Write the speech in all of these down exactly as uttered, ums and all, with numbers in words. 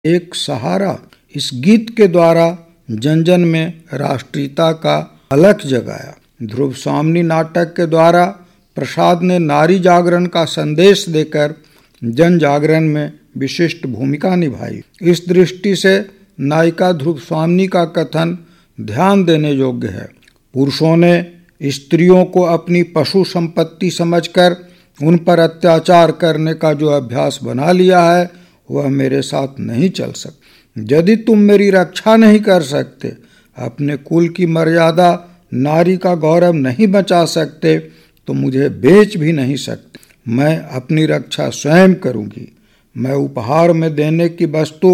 एक सहारा। इस गीत के द्वारा जन जन में राष्ट्रीयता का अलख जगाया। ध्रुव स्वामिनी नाटक के द्वारा प्रसाद ने नारी जागरण का संदेश देकर जन जागरण में विशिष्ट भूमिका निभाई। इस दृष्टि से नायिका ध्रुव स्वामिनी का कथन ध्यान देने योग्य है। पुरुषों ने स्त्रियों को अपनी पशु संपत्ति समझकर उन पर अत्याचार करने का जो अभ्यास बना लिया है वह मेरे साथ नहीं चल सकता। यदि तुम मेरी रक्षा नहीं कर सकते, अपने कुल की मर्यादा, नारी का गौरव नहीं बचा सकते, तो मुझे बेच भी नहीं सकते। मैं अपनी रक्षा स्वयं करूंगी। मैं उपहार में देने की वस्तु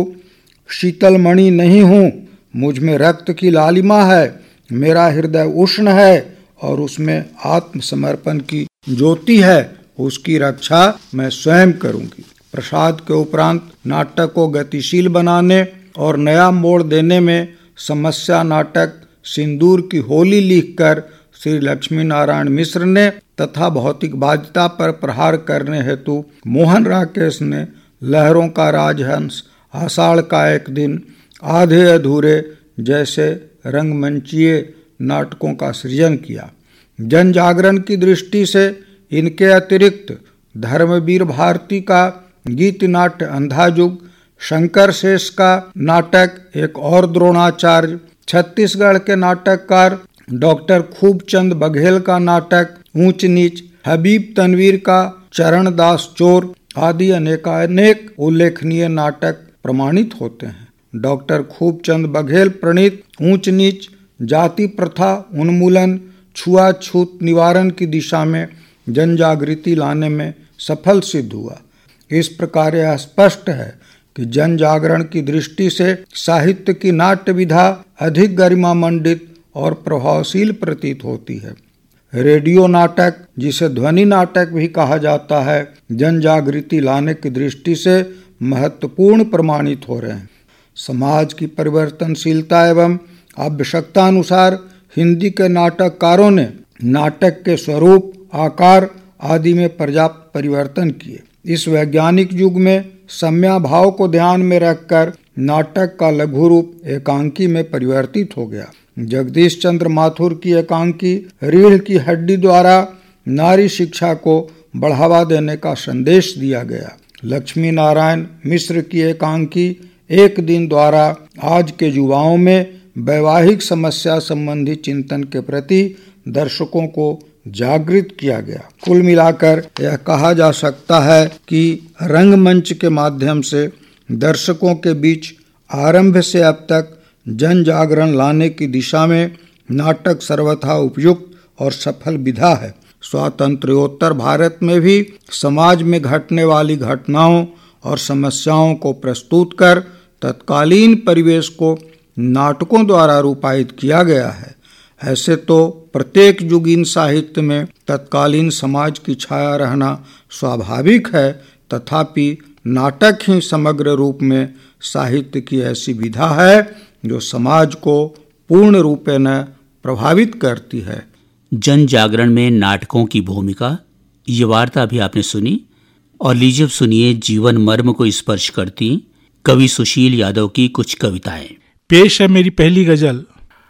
शीतल मणि नहीं हूँ। मुझ में रक्त की लालिमा है, मेरा हृदय उष्ण है और उसमें आत्मसमर्पण की ज्योति है। उसकी रक्षा मैं स्वयं करूंगी। प्रसाद के उपरांत नाटक को गतिशील बनाने और नया मोड़ देने में समस्या नाटक सिंदूर की होली लिखकर श्री लक्ष्मी नारायण मिश्र ने तथा भौतिक बाध्यता पर प्रहार करने हेतु मोहन राकेश ने लहरों का राजहंस, आषाढ़ का एक दिन, आधे अधूरे जैसे रंगमंचीय नाटकों का सृजन किया। जन जागरण की दृष्टि से इनके अतिरिक्त धर्मवीर भारती का गीत नाट्य अंधाजुग, शंकर शेष का नाटक एक और द्रोणाचार्य, छत्तीसगढ़ के नाटककार डॉक्टर खूबचंद बघेल का नाटक ऊंच नीच, हबीब तनवीर का चरणदास चोर आदि अनेकानेक उल्लेखनीय नाटक प्रमाणित होते हैं। डॉक्टर खूबचंद बघेल प्रणीत ऊंच नीच जाति प्रथा उन्मूलन, छुआछूत निवारण की दिशा में जन जागृति लाने में सफल सिद्ध हुआ। इस प्रकार यह स्पष्ट है कि जन जागरण की दृष्टि से साहित्य की नाट्य विधा अधिक गरिमा मंडित और प्रभावशील प्रतीत होती है। रेडियो नाटक, जिसे ध्वनि नाटक भी कहा जाता है, जन जागृति लाने की दृष्टि से महत्वपूर्ण प्रमाणित हो रहे हैं। समाज की परिवर्तनशीलता एवं आवश्यकता अनुसार हिंदी के नाटककारों ने नाटक के स्वरूप, आकार आदि में पर्याप्त परिवर्तन किए। इस वैज्ञानिक युग में सम्या भाव को ध्यान में रखकर नाटक का लघु रूप एकांकी में परिवर्तित हो गया। जगदीश चंद्र माथुर की एकांकी रीढ़ की हड्डी द्वारा नारी शिक्षा को बढ़ावा देने का संदेश दिया गया। लक्ष्मी नारायण मिश्र की एकांकी एक दिन द्वारा आज के युवाओं में वैवाहिक समस्या संबंधी चिंतन के प्रति दर्शकों को जागृत किया गया। कुल मिलाकर यह कहा जा सकता है कि रंगमंच के माध्यम से दर्शकों के बीच आरंभ से अब तक जन जागरण लाने की दिशा में नाटक सर्वथा उपयुक्त और सफल विधा है। स्वातंत्र्योत्तर भारत में भी समाज में घटने वाली घटनाओं और समस्याओं को प्रस्तुत कर तत्कालीन परिवेश को नाटकों द्वारा रूपायित किया गया है। ऐसे तो प्रत्येक युगीन साहित्य में तत्कालीन समाज की छाया रहना स्वाभाविक है, तथापि नाटक ही समग्र रूप में साहित्य की ऐसी विधा है जो समाज को पूर्ण रूपेण प्रभावित करती है। जन जागरण में नाटकों की भूमिका, ये वार्ता भी आपने सुनी। और लीजिए अब सुनिए जीवन मर्म को स्पर्श करती कवि सुशील यादव की कुछ कविताएं। पेश है मेरी पहली गजल।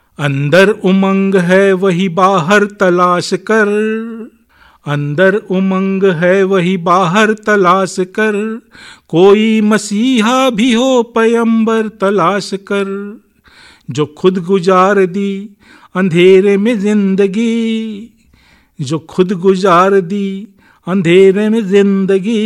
अंदर उमंग है वही बाहर तलाश कर, अंदर उमंग है वही बाहर तलाश कर, कोई मसीहा भी हो पैगंबर तलाश कर, जो खुद गुजार दी अंधेरे में जिंदगी, जो खुद गुजार दी अंधेरे में जिंदगी,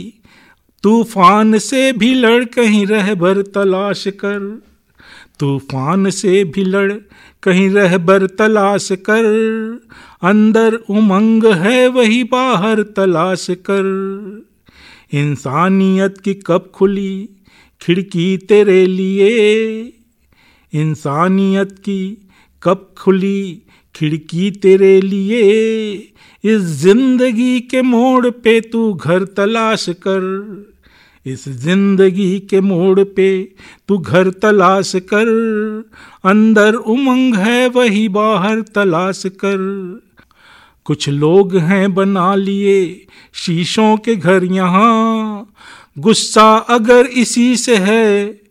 तूफान से भी लड़ कहीं रहबर तलाश कर, तूफान से भी लड़ कहीं रहबर तलाश कर, अंदर उमंग है वही बाहर तलाश कर, इंसानियत की कब खुली खिड़की तेरे लिए, इंसानियत की कब खुली खिड़की तेरे लिए, इस जिंदगी के मोड़ पे तू घर तलाश कर, इस जिंदगी के मोड़ पे तू घर तलाश कर, अंदर उमंग है वही बाहर तलाश कर। कुछ लोग हैं बना लिए शीशों के घर यहाँ, गुस्सा अगर इसी से है